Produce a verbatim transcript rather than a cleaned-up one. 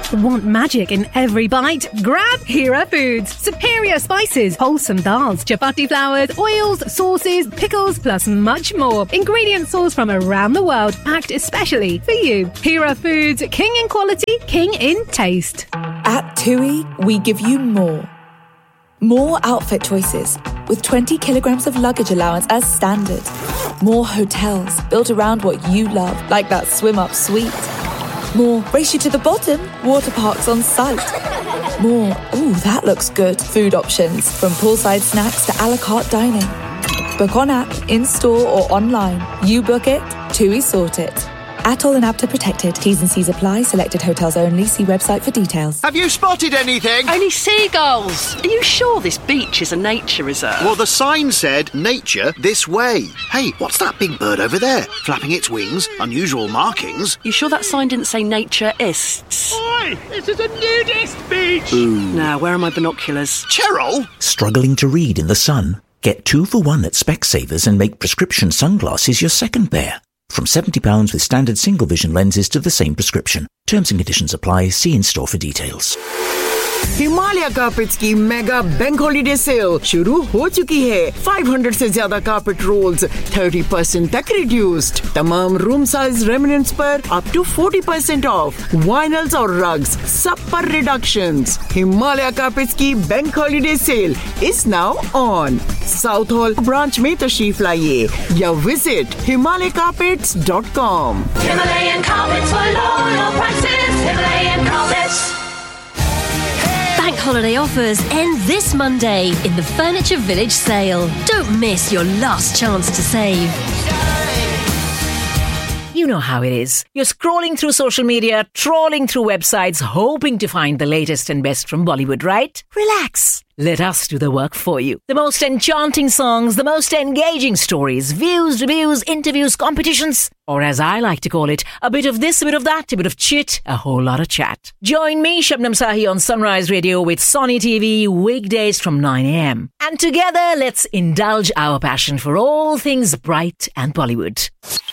Want magic in every bite? Grab Hera Foods. Superior spices, wholesome dals, chapati flours, oils, sauces, pickles, plus much more. Ingredients sourced from around the world, packed especially for you. Hera Foods, king in quality, king in taste. At TUI, we give you more. More outfit choices, with twenty kilograms of luggage allowance as standard. More hotels built around what you love, like that swim-up suite. More race you to the bottom, water parks on site. More, ooh, that looks good, food options, from poolside snacks to a la carte dining. Book on app, in-store or online. You book it, TUI sort it. Atoll and APTA protected. T's and C's apply. Selected hotels only. See website for details. Have you spotted anything? Only seagulls. Are you sure this beach is a nature reserve? Well, the sign said, nature this way. Hey, what's that big bird over there? Flapping its wings, unusual markings. You sure that sign didn't say naturists? Oi, this is a nudist beach. Ooh. Now, where are my binoculars? Cheryl? Struggling to read in the sun? Get two for one at Specsavers and make prescription sunglasses your second pair. From seventy pounds with standard single vision lenses to the same prescription. Terms and conditions apply. See in-store for details. Himalaya carpets की mega bank holiday cell शुरू हो चुकी है। पाँच सौ से ज्यादा carpet roles तीस परसेंट तक रिड्यूस्ड। तमाम रूम साइज रेमिनेंट्स पर अप टू चालीस परसेंट ऑफ। वाइनल्स और रग्स सब पर रिडक्शंस। हिमालय कारपेट्स की bank holiday cell is now on. South hall branch में तशरीफ लाइए या visit Himalaya carpets dot com. Himalayan carpets for loyal prices. Himalayan carpets. Bank holiday offers end this Monday in the Furniture Village sale. Don't miss your last chance to save. You know how it is. You're scrolling through social media, trawling through websites, hoping to find the latest and best from Bollywood, right? Relax. Let us do the work for you. The most enchanting songs, the most engaging stories, views, reviews, interviews, competitions, or as I like to call it, a bit of this, a bit of that, a bit of chit, a whole lot of chat. Join me, Shabnam Sahi, on Sunrise Radio with Sonny T V weekdays from nine a.m. And together, let's indulge our passion for all things bright and Bollywood.